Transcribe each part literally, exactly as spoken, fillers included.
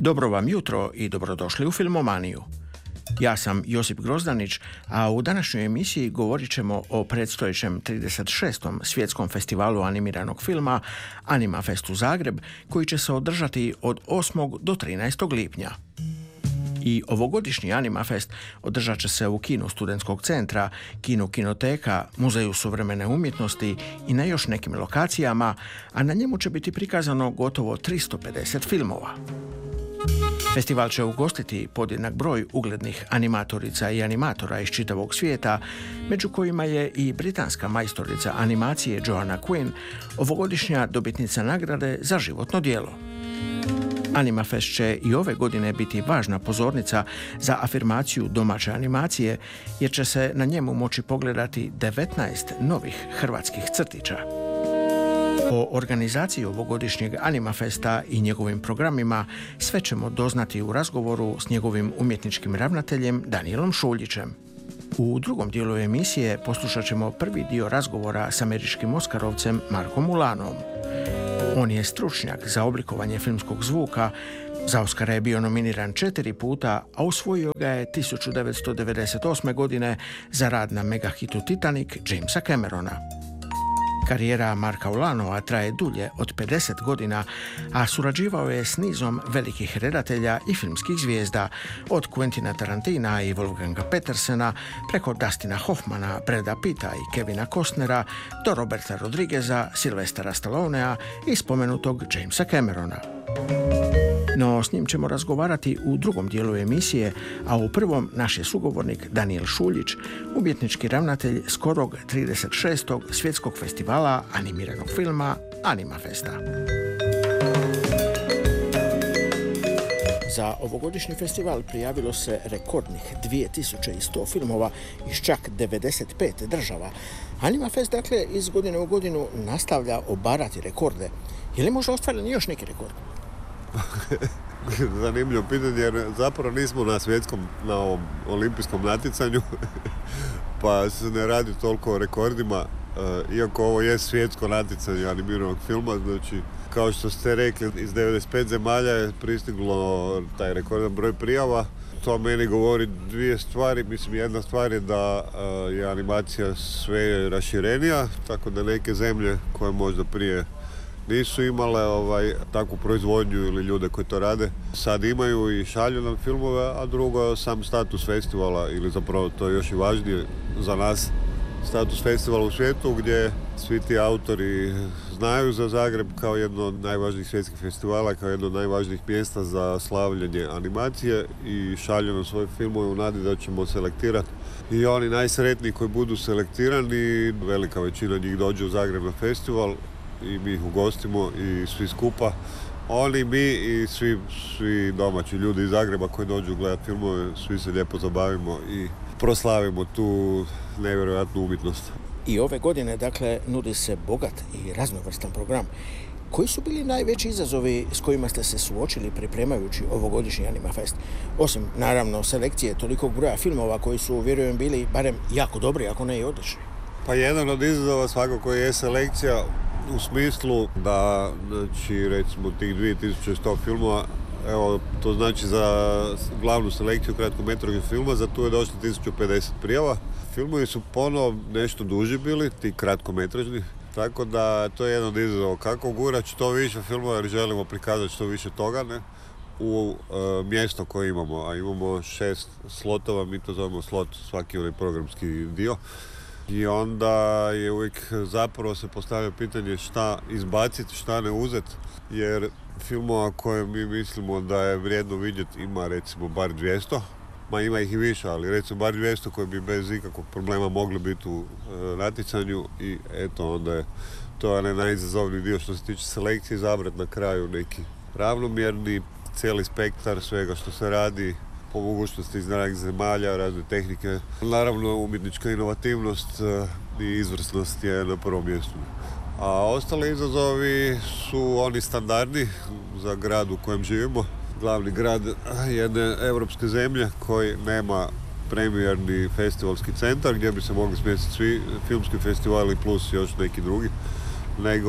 Dobro vam jutro i dobrodošli u Filmomaniju. Ja sam Josip Grozdanić, a u današnjoj emisiji govorit ćemo o predstojećem trideset šestom svjetskom festivalu animiranog filma Animafest u Zagreb, koji će se održati od osmog do trinaestog lipnja. I ovogodišnji Animafest održat će se u kinu Studentskog centra, kinu Kinoteka, Muzeju suvremene umjetnosti i na još nekim lokacijama, a na njemu će biti prikazano gotovo tristo pedeset filmova. Festival će ugostiti podjednak broj uglednih animatorica i animatora iz čitavog svijeta, među kojima je i britanska majstorica animacije Joanna Quinn, ovogodišnja dobitnica nagrade za životno djelo. Animafest će i ove godine biti važna pozornica za afirmaciju domaće animacije, jer će se na njemu moći pogledati devetnaest novih hrvatskih crtića. O organizaciji ovogodišnjeg Animafesta i njegovim programima sve ćemo doznati u razgovoru s njegovim umjetničkim ravnateljem Danielom Šuljićem. U drugom dijelu emisije poslušat ćemo prvi dio razgovora s američkim oskarovcem Markom Ulanom. On je stručnjak za oblikovanje filmskog zvuka, za Oskara je bio nominiran četiri puta, a osvojio ga je tisuću devetsto devedeset osme. godine za rad na megahitu Titanic Jamesa Camerona. Karijera Marka Ulanova traje dulje od pedeset godina, a surađivao je s nizom velikih redatelja i filmskih zvijezda, od Quentina Tarantina i Wolfganga Petersena, preko Dustina Hoffmana, Brada Pitta i Kevina Costnera, do Roberta Rodrigueza, Sylvestera Stallonea i spomenutog Jamesa Camerona. No, s njim ćemo razgovarati u drugom dijelu emisije, a u prvom naš je sugovornik Daniel Šuljić, umjetnički ravnatelj skorog trideset šestog svjetskog festivala animiranog filma Animafesta. Za ovogodišnji festival prijavilo se rekordnih dvije tisuće sto filmova iz čak devedeset pet država. Animafest, dakle, iz godine u godinu nastavlja obarati rekorde. Je li možda ostvaren još neki rekord? Zanimljivo pitanje, jer zapravo nismo na svjetskom, na ovom olimpijskom natjecanju, pa se ne radi toliko o rekordima, iako ovo je svjetsko natjecanje animiranog filma, znači kao što ste rekli, iz devedeset pet zemalja je pristiglo taj rekordan broj prijava. To meni govori dvije stvari. Mislim, jedna stvar je da je animacija sve raširenija, tako da neke zemlje koje možda prije nisu imale ovaj, takvu proizvodnju ili ljude koji to rade, sad imaju i šalju nam filmove, a drugo, sam status festivala, ili zapravo to je još i važnije za nas, status festivala u svijetu gdje svi ti autori znaju za Zagreb kao jedno od najvažnijih svjetskih festivala, kao jedno od najvažnijih mjesta za slavljenje animacije i šalju nam svoje filmove u nadi da ćemo selektirati. I oni najsretniji koji budu selektirani, velika većina njih dođe u Zagreb na festival i mi ih ugostimo i svi skupa. Oni, mi i svi, svi domaći ljudi iz Zagreba koji dođu gledati filmove, svi se lijepo zabavimo i proslavimo tu nevjerojatnu umjetnost. I ove godine, dakle, nudi se bogat i raznovrstan program. Koji su bili najveći izazovi s kojima ste se suočili pripremajući ovogodišnji Animafest? Osim, naravno, selekcije tolikog broja filmova koji su, vjerujem, bili barem jako dobri, ako ne i odlični. Pa jedan od izazova svakako je selekcija, u smislu da, znači, recimo tih dvije tisuće sto filmova, evo, to znači za glavnu selekciju kratkometražnih filma, za tu je došlo tisuću pedeset prijava. Filmovi su ponovo nešto duži bili, ti kratkometražni, tako da to je jedan od izazova. Kako gurati što više filmova, jer želimo prikazati što više toga, ne, u e, mjesto koje imamo, a imamo šest slotova, mi to zovemo slot, svaki onaj programski dio. I onda je uvijek zapravo se postavlja pitanje šta izbaciti, šta ne uzeti, jer filmova koje mi mislimo da je vrijedno vidjeti ima recimo bar dvjesto, ma ima ih i više, ali recimo bar dvjesto koji bi bez ikakvog problema mogli biti u e, natjecanju i eto onda je to je najizazovniji dio što se tiče selekcije, izabrati na kraju neki ravnomjerni cijeli spektar svega što se radi, po mogućnosti iz raznih zemalja, razne tehnike. Naravno, umjetnička inovativnost i izvrsnost je na prvom mjestu. A ostali izazovi su oni standardni za grad u kojem živimo. Glavni grad jedne europske zemlje koji nema premijerni festivalski centar gdje bi se mogli smjestiti svi filmski festivali plus još neki drugi, nego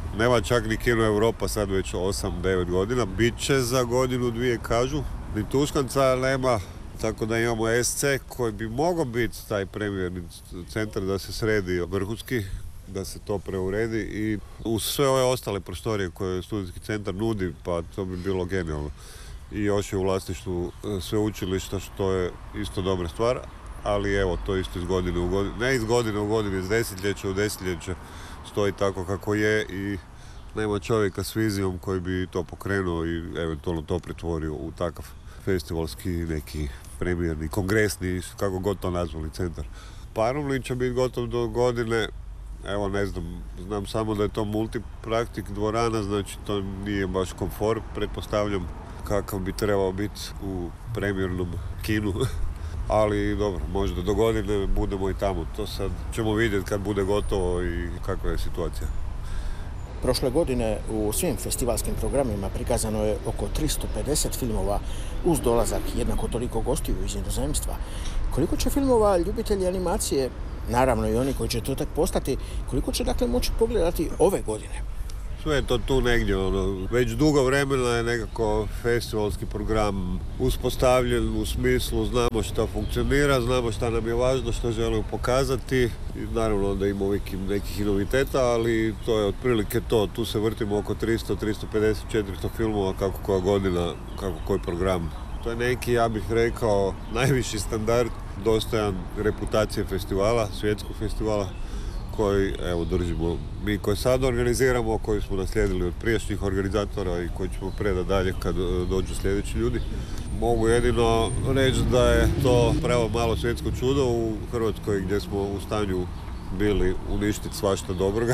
Nema čak ni Kino Europa sad već osam devet godina. Biće za godinu, dvije kažu. Ni Tuškanca nema, tako da imamo S C koji bi mogao biti taj premijerni centar da se sredi vrhunski, da se to preuredi i uz sve ove ostale prostorije koje studentski centar nudi, pa to bi bilo genijalno. I još je u vlasništvu sveučilišta, što je isto dobra stvar, ali evo, to isto iz godine u godinu, ne iz godine u godinu, iz desetljeća u desetljeće stoji tako kako je i nema čovjeka s vizijom koji bi to pokrenuo i eventualno to pretvorio u takav festivalski, neki premijerni, kongresni, kako god to nazvali, centar. Paromlin će biti gotov do godine, evo ne znam, znam samo da je to multipraktik dvorana, znači to nije baš komfort, pretpostavljam kakav bi trebao biti u premijernom kinu. Ali dobro, možda do godine budemo i tamo, to sad ćemo vidjeti kad bude gotovo i kakva je situacija. Prošle godine u svim festivalskim programima prikazano je oko tristo pedeset filmova uz dolazak jednako toliko gostiju iz inozemstva. Koliko će filmova ljubitelji animacije, naravno i oni koji će to tek postati, koliko će dakle moći pogledati ove godine? Sve je to tu negdje, ono, već dugo vremena je nekako festivalski program uspostavljen u smislu znamo šta funkcionira, znamo šta nam je važno, što želimo pokazati i naravno da ima uvijek nekih noviteta, ali to je otprilike to, tu se vrtimo oko tristo, tristo pedeset, četiristo filmova kako koja godina, kako koji program. To je neki, ja bih rekao, najviši standard, dostojan reputacije festivala, svjetskog festivala, koji, evo, držimo mi koji sad organiziramo, koji smo naslijedili od prijašnjih organizatora i koji ćemo predati dalje kad dođu sljedeći ljudi. Mogu jedino reći da je to pravo malo svjetsko čudo u Hrvatskoj gdje smo u stanju bili uništiti svašta dobroga,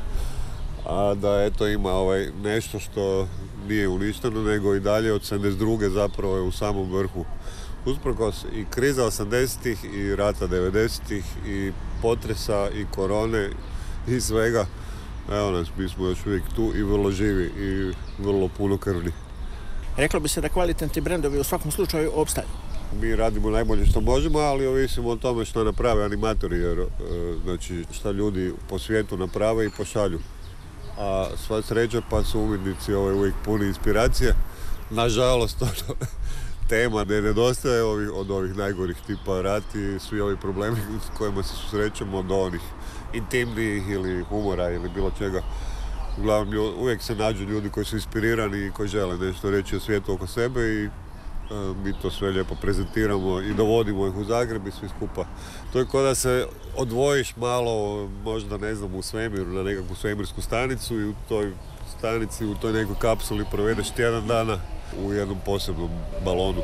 a da eto ima ovaj nešto što nije uništeno, nego i dalje od sedamdeset druge zapravo je u samom vrhu. Usprkos i kriza osamdesetih i rata devedesetih i potresa i korone i svega, evo nas, mi smo još uvijek tu i vrlo živi i vrlo punokrvni. Reklo bi se da kvalitetni brendovi u svakom slučaju opstaju. Mi radimo najbolje što možemo, ali ovisimo o tome što naprave animatori, jer znači šta ljudi po svijetu naprave i pošalju. A sva sreća pa su umjetnici ovaj, uvijek puni inspiracije. Nažalost, ono, tema ne nedostaje ovih, od ovih najgorih tipa rat i svi ovi problemi s kojima se susrećemo, do onih intimnih ili humora ili bilo čega. Uglavnom, uvijek se nađu ljudi koji su inspirirani i koji žele nešto reći o svijetu oko sebe i e, mi to sve lijepo prezentiramo i dovodimo ih u Zagreb i svi skupa. To je kao da se odvojiš malo, možda ne znam, u svemiru, na nekakvu svemirsku stanicu i u toj stanici, u toj nekoj kapsuli provedeš tjedan dana u jednom posebnom balonu.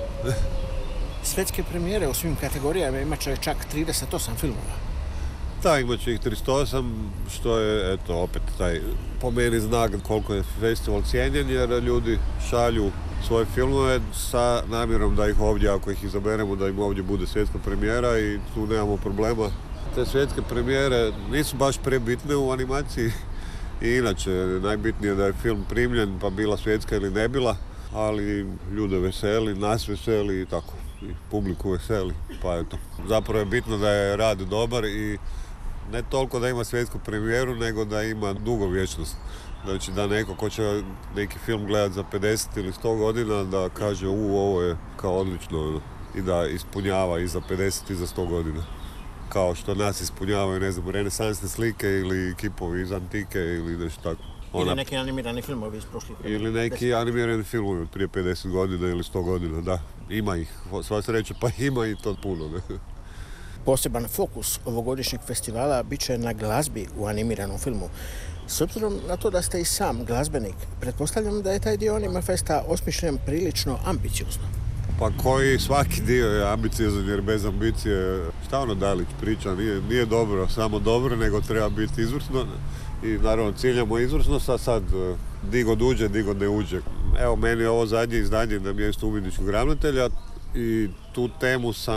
Svjetske premijere u svim kategorijama imat će čak trideset osam filmova. Da, imat će ih tristo osam, što je, eto, opet taj po meni znak koliko je festival cijenjen, jer ljudi šalju svoje filmove sa namjerom da ih ovdje, ako ih izaberemo, da im ovdje bude svjetska premijera i tu nemamo problema. Te svjetske premijere nisu baš prebitne u animaciji i inače najbitnije je da je film primljen, pa bila svjetska ili ne bila, ali ljude veseli, nas veseli i tako, i publiku veseli, pa eto. Zapravo je bitno da je rad dobar i ne toliko da ima svjetsku premijeru, nego da ima dugovječnost. Znači da neko ko će neki film gledat za pedeset ili sto godina, da kaže u, ovo je kao odlično i da ispunjava i za pedeset i za sto godina. Kao što nas ispunjavaju, ne znam, renesansne slike ili kipovi iz antike ili nešto tako. Ona... Ili neki animirani filmovi iz prošlih godina. Ili neki animirani filmovi od prije pedeset godina ili sto godina, da. Ima ih, sva sreća, pa ima i to puno. Ne? Poseban fokus ovogodišnjeg festivala bit će na glazbi u animiranom filmu. S obzirom na to da ste i sam glazbenik, pretpostavljam da je taj dio Anima Festa osmišljen prilično ambiciozno. Pa koji svaki dio je ambiciozan, jer bez ambicije, šta ono Dalić priča, nije, nije dobro, samo dobro, nego treba biti izvrsno. I naravno ciljamo izvrsnost, a sad di god uđe, di god ne uđe. Evo, meni je ovo zadnje izdanje na mjestu umjetničkog ravnatelja i tu temu sam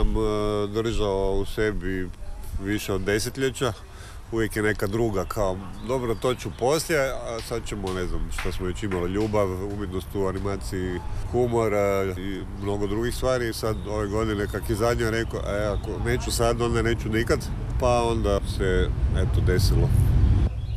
držao u sebi više od desetljeća. Uvijek je neka druga, kao dobro, to ću poslije, a sad ćemo, ne znam, što smo već imali, ljubav, umjetnost u animaciji, humor i mnogo drugih stvari. I sad ove godine, kak je zadnja rekao, a ako neću sad, onda neću nikad, pa onda se, eto, desilo.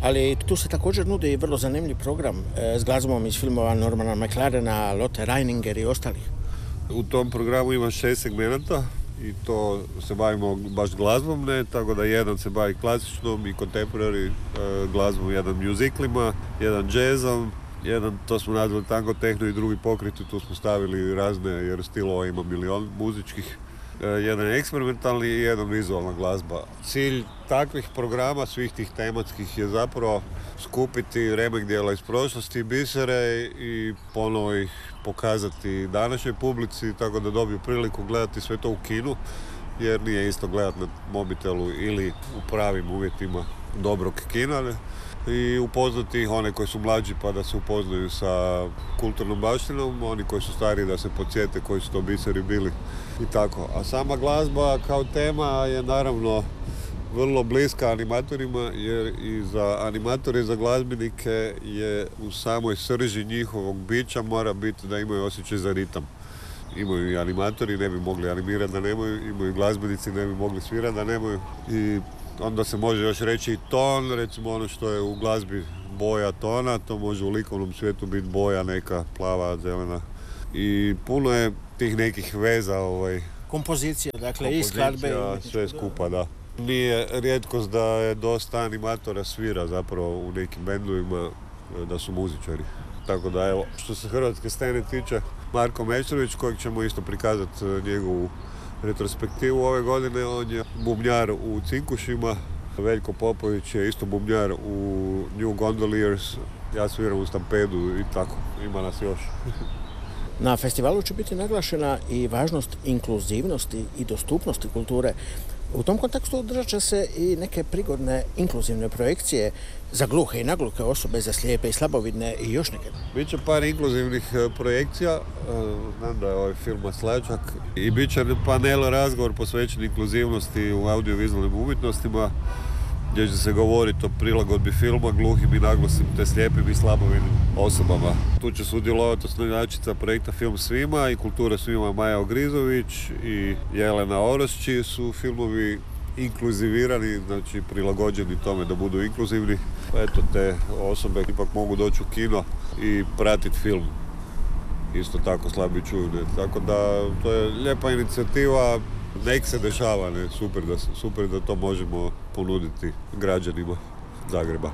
Ali tu se također nudi vrlo zanimljiv program e, s glazbom iz filmova Normana McLarena, Lotte Reininger i ostalih. U tom programu ima šest segmenata i to se bavimo baš glazbom, ne, tako da jedan se bavi klasičnom i contemporary e, glazbom, jedan muziklima, jedan džezom, jedan, to smo nazvali tango tehno i drugi pokriti, tu smo stavili razne, jer stilova ima milion muzičkih. E, jedan eksperimentalni i jedan vizualna glazba. Cilj takvih programa, svih tih tematskih, je zapravo skupiti remek djela iz prošlosti, bisere i ponovo ih pokazati današnjoj publici, tako da dobiju priliku gledati sve to u kinu, jer nije isto gledati na mobitelu ili u pravim uvjetima dobrog kina, ne? I upoznati one koji su mlađi pa da se upoznaju sa kulturnom baštinom, oni koji su stariji da se podsjete koji su to biseri bili i tako. A sama glazba kao tema je naravno vrlo bliska animatorima, jer i za animatore i za glazbenike je u samoj srži njihovog bića mora biti da imaju osjećaj za ritam. Imaju i animatori, ne bi mogli animirati da nemaju, imaju i glazbenici, ne bi mogli svirati da nemaju. I onda se može još reći i ton, recimo ono što je u glazbi boja tona, to može u likovnom svijetu biti boja neka plava, zelena. I puno je tih nekih veza. Ovaj, kompozicija, dakle i skladbe. Sve skupa, da. Nije rijetkost da je dosta animatora svira zapravo u nekim bendovima, da su muzičari. Tako da evo, što se hrvatske scene tiče, Marko Meštrović, kojeg ćemo isto prikazati njegovu retrospektivu ove godine, on je bubnjar u Cinkušima, Veljko Popović je isto bubnjar u New Gondoliers, ja sviram u Stampedu i tako, ima nas još. Na festivalu će biti naglašena i važnost inkluzivnosti i dostupnosti kulture. U tom kontekstu održat će se i neke prigodne inkluzivne projekcije za gluhe i nagluhe osobe, za slijepe i slabovidne i još neke. Biće par inkluzivnih projekcija, znam da je ovaj film Maslačak, i bit će panel razgovor posvećen inkluzivnosti u audiovizualnim umjetnostima, gdje će se govoriti o prilagodbi filma gluhim i nagluhim te slijepim i slabovidnim osobama. Tu će sudjelovati osnivačica projekta Film svima i Kultura svima Maja Ogrizović i Jelena Oros, čiji su filmovi inkluzivirani, znači prilagođeni tome da budu inkluzivni. Eto, te osobe ipak mogu doći u kino i pratiti film. Isto tako slabi čuju, ne? Tako da to je lijepa inicijativa. Nek se dešava, ne? Super, da, super da to možemo ponuditi građanima Zagreba.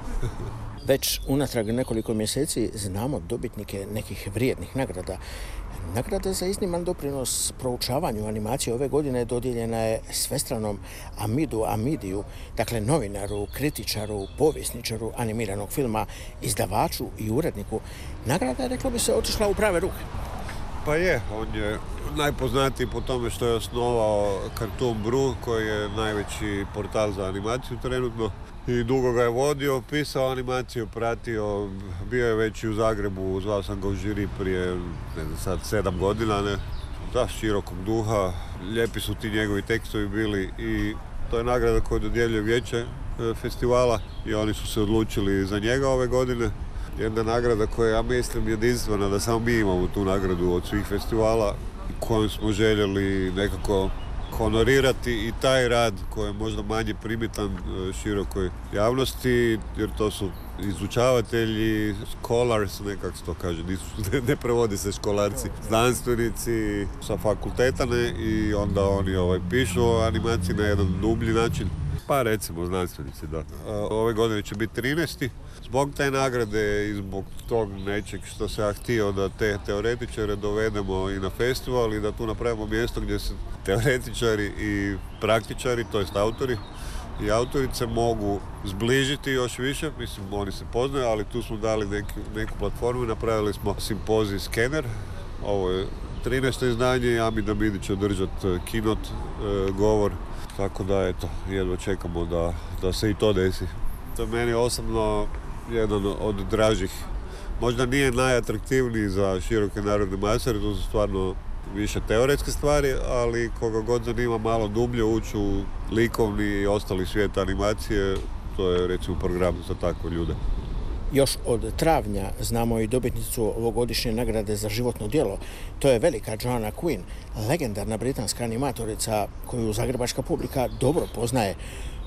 Već unatrag nekoliko mjeseci znamo dobitnike nekih vrijednih nagrada. Nagrada za izniman doprinos proučavanju animacije ove godine dodijeljena je svestranom Amidu Amidiju, dakle novinaru, kritičaru, povjesničaru animiranog filma, izdavaču i uredniku. Nagrada je, reklo bi se, otišla u prave ruke. Pa je, on je najpoznatiji po tome što je osnovao Cartoon Brew, koji je najveći portal za animaciju trenutno. I dugo ga je vodio, pisao animaciju, pratio, bio je već i u Zagrebu, zvao sam ga u žiri prije, ne znam sad, sedam godina, ne. Da, širokog duha, lijepi su ti njegovi tekstovi bili i to je nagrada koju dodjeljuje vijeće festivala i oni su se odlučili za njega ove godine. Jedna nagrada koja, ja mislim, jedinstvena, da samo mi imamo tu nagradu od svih festivala, kojom smo željeli nekako honorirati i taj rad koji je možda manje primitan širokoj javnosti, jer to su izučavatelji, scholars, nekako se to kaže, nisu, ne, ne prevodi se školarci, znanstvenici sa fakulteta, ne, i onda oni ovaj, pišu o animaciji na jedan dublji način. Pa recimo znanstvenici, da. Ove godine će biti trinaesti. Zbog te nagrade i zbog tog nečeg što se ja htio da te teoretičare dovedemo i na festival i da tu napravimo mjesto gdje se teoretičari i praktičari, to jest autori i autorice mogu zbližiti još više. Mislim, oni se poznaju, ali tu smo dali neki, neku platformu i napravili smo simpozij Skener. Ovo je trinaesto izdanje i Amid Amidi će održati kinot e, govor. Tako da, eto, jedva čekamo da, da se i to desi. To je meni osobno jedan od dražih. Možda nije najatraktivniji za široke narodne mase, jer to su stvarno više teoretske stvari, ali koga god zanima malo dublje ući u likovni i ostali svijet animacije, to je recimo program za takve ljude. Još od travnja znamo i dobitnicu ovogodišnje nagrade za životno djelo. To je velika Joanna Quinn, legendarna britanska animatorica koju zagrebačka publika dobro poznaje.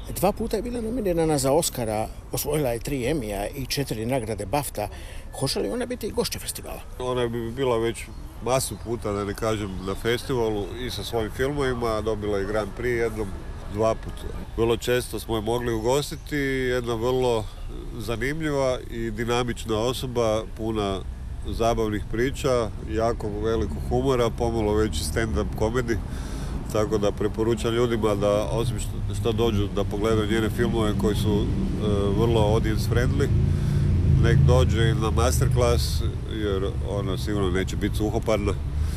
Dva puta je bila nominirana za Oscara, osvojila je tri Emija i četiri nagrade BAFTA. Hoće li ona biti i gošća festivala? Ona bi bila već masu puta, da ne kažem, na festivalu i sa svojim filmovima, dobila je Grand Prix jednom, dva puta. Vrlo često smo je mogli ugostiti, jedna vrlo zanimljiva i dinamična osoba, puna zabavnih priča, jako veliko humora, pomalo već i stand-up komedi. Tako da preporučam ljudima da, osim što, što dođu da pogledaju njene filmove koji su e, vrlo audience friendly, nek dođe i na masterclass, jer ona sigurno neće biti suhoparna.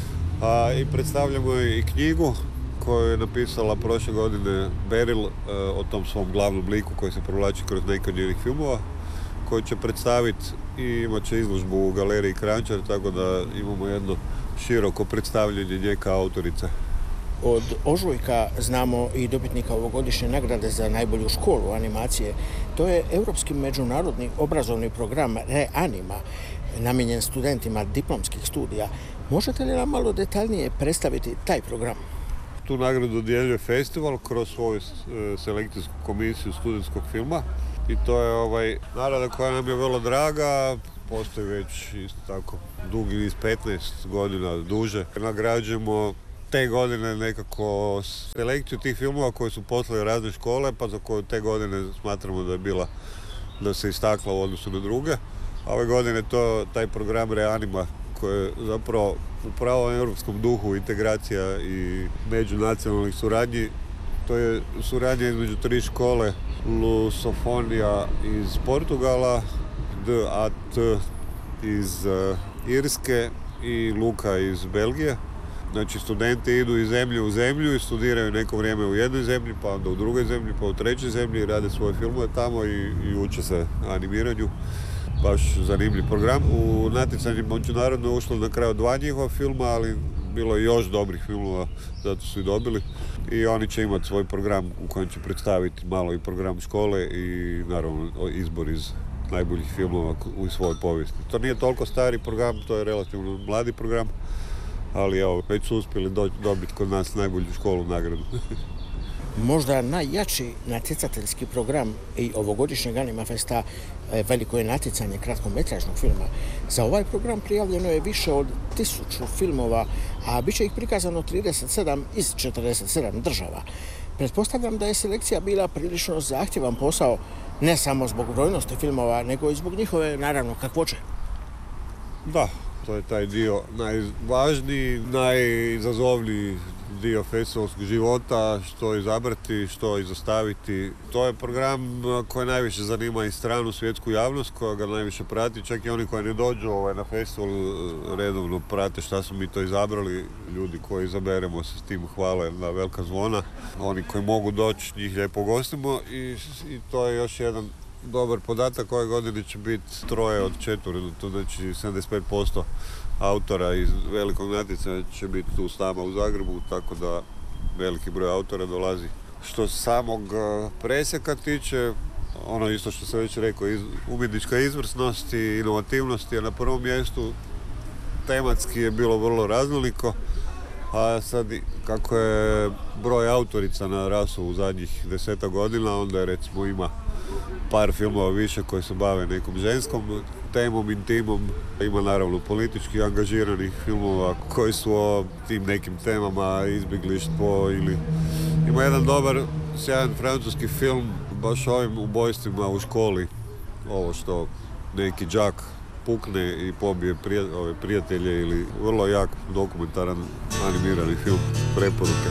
A, I predstavljamo i knjigu koju je napisala prošle godine Beryl e, o tom svom glavnom liku koji se provlači kroz neke od njenih filmova, koji će predstaviti i imat će izložbu u galeriji Kranjčar, tako da imamo jedno široko predstavljanje nje kao autorice. Od ožujka znamo i dobitnika ovogodišnje nagrade za najbolju školu animacije. To je Europski međunarodni obrazovni program Reanima, namijenjen studentima diplomskih studija. Možete li nam malo detaljnije predstaviti taj program? Tu nagradu dodjeljuje festival kroz svoju selekcijsku komisiju studentskog filma i to je ovaj, nagrada koja nam je vrlo draga. Postoji već isto tako dugi niz, petnaest godina duže. Nagrađujemo te godine nekako selekciju tih filmova koji su poslali razne škole, pa za koju te godine smatramo da je bila, da se istakla u odnosu na druge. A ove godine to taj program Reanima koji je zapravo u pravom europskom duhu integracija i međunacionalnih suradnji. To je suradnja između tri škole, Lusofonija iz Portugala, D A T iz uh, Irske i Luka iz Belgije. Znači studenti idu iz zemlje u zemlju i studiraju neko vrijeme u jednoj zemlji, pa onda u drugoj zemlji, pa u trećoj zemlji i rade svoje filmove tamo i, i uče se animiranju. Baš zanimljiv program. U natjecanje međunarodno je ušlo na kraju dva njihova filma, ali bilo je još dobrih filmova, zato su i dobili. I oni će imati svoj program u kojem će predstaviti malo i program škole i naravno izbor iz najboljih filmova u svojoj povijesti. To nije toliko stari program, to je relativno mladi program, ali evo, već su uspjeli do, dobiti kod nas najbolju školu nagradu. Možda najjači natjecateljski program i ovogodišnjeg Animafesta veliko je natjecanje kratkometražnog filma. Za ovaj program prijavljeno je više od tisuću filmova, a bit će ih prikazano trideset sedam iz četrdeset sedam država. Pretpostavljam da je selekcija bila prilično zahtjevan posao, ne samo zbog brojnosti filmova, nego i zbog njihove, naravno, kakvoće. Da, to je taj dio najvažniji, najizazovniji dio festivalskog života, što izabrati, što izostaviti. To je program koji najviše zanima i stranu svjetsku javnost, koja ga najviše prati. Čak i oni koji ne dođu ovaj, na festival redovno prate šta smo mi to izabrali. Ljudi koji izaberemo se s tim hvale na velika zvona. Oni koji mogu doći, njih lijepo gostimo i, i to je još jedan dobar podatak. Ove godine će biti troje od četvore, to znači sedamdeset pet posto autora iz velikog natjecanja će biti tu s nama u Zagrebu, tako da veliki broj autora dolazi. Što se samog presjeka tiče, ono isto što sam već rekao, iz, umjetnička izvrsnost i inovativnost je na prvom mjestu. Tematski je bilo vrlo raznoliko, a sad kako je broj autorica narasao u zadnjih deseta godina, onda je recimo ima par filmova više koji se bave nekom ženskom temom, intimom. Ima naravno politički angažiranih filmova koji su o tim nekim temama, izbjeglištvo ili... Ima jedan dobar, sjajan francuski film baš o ovim ubojstvima u školi. Ovo što neki đak pukne i pobije prije, ove prijatelje ili vrlo jak dokumentaran animirani film. Preporuke.